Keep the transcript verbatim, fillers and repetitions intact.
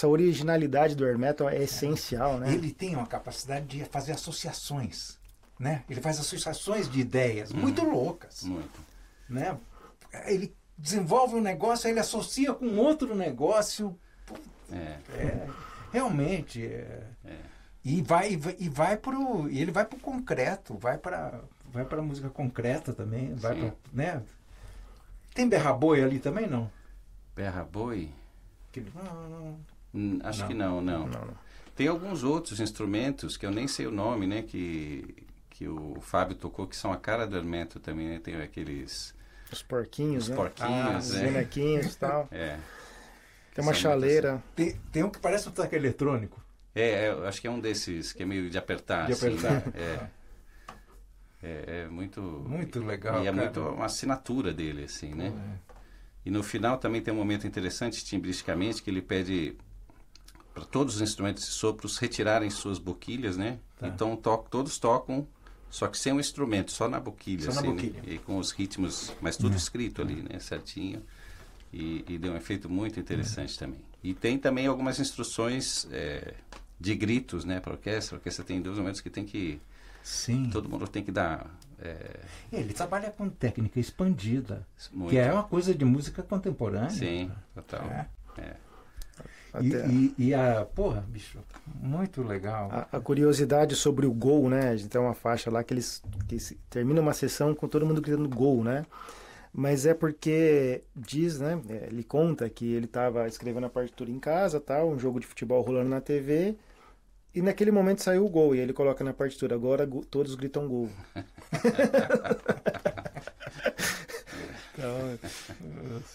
essa originalidade do Air Metal é essencial, né? Ele tem uma capacidade de fazer associações, né? Ele faz associações de ideias uhum. muito loucas. Muito. Né? Ele desenvolve um negócio, aí ele associa com outro negócio. É. É, realmente. É, é. E vai, e vai pro. E ele vai pro concreto, vai para vai pra música concreta também. Vai pra, né? Tem berra boi ali também, não? Berra boi? Que, não, não. Hum, acho não. que não, não, não. Tem alguns outros instrumentos que eu nem sei o nome, né? Que, que o Fábio tocou, que são a cara do elemento também, né? Tem aqueles... Os porquinhos, os né? porquinhos, ah, né? Os bonequinhos e tal. É. Tem uma chaleira. Tem, tem um que parece um tanque eletrônico. É, é, eu acho que é um desses que é meio de apertar. De assim, apertar. Né? É. É, é muito... Muito legal, E é cara. muito uma assinatura dele, assim, né? É. E no final também tem um momento interessante, timbristicamente, que ele pede para todos os instrumentos de sopros retirarem suas boquilhas, né? Tá. Então to todos tocam, só que sem o instrumento, só na boquilha. Só assim, na boquilha. Né? E com os ritmos, mas tudo escrito ali, né? Certinho. E, e deu um efeito muito interessante uhum. também. E tem também algumas instruções é, de gritos, né? Para a orquestra. A orquestra tem dois momentos que tem que... Sim. Todo mundo tem que dar... É... Ele trabalha com técnica expandida, muito. Que é uma coisa de música contemporânea. Sim, total. É. É. E, e, e a... Porra, bicho, muito legal. A, a curiosidade sobre o gol, né? A gente tem uma faixa lá que eles que se, termina uma sessão com todo mundo gritando gol, né? Mas é porque diz, né? Ele conta que ele estava escrevendo a partitura em casa, tal, um jogo de futebol rolando na T V... E naquele momento saiu o gol, e ele coloca na partitura, agora go, todos gritam gol. Então,